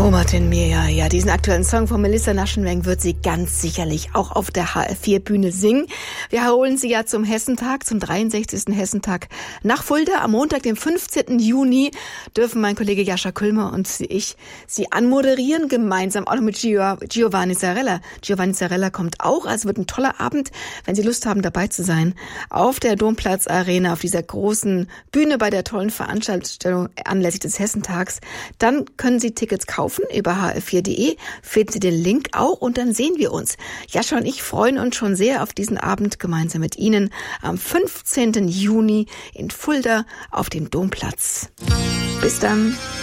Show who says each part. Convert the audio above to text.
Speaker 1: Heimat in mir, ja. Diesen aktuellen Song von Melissa Naschenweng wird sie ganz sicherlich auch auf der HR4-Bühne singen. Wir holen sie ja zum Hessentag, zum 63. Hessentag nach Fulda. Am Montag, dem 15. Juni, dürfen mein Kollege Jascha Küllmer und ich sie anmoderieren, gemeinsam auch noch mit Giovanni Zarella. Giovanni Zarella kommt auch, also wird ein toller Abend, wenn Sie Lust haben, dabei zu sein. Auf der Domplatz Arena, auf dieser großen Bühne bei der tollen Veranstaltung anlässlich des Hessentags. Dann können Sie Tickets kaufen über hr4.de, finden Sie den Link auch und dann sehen wir uns. Jascha und ich freuen uns schon sehr auf diesen Abend gemeinsam mit Ihnen am 15. Juni in Fulda auf dem Domplatz. Bis dann.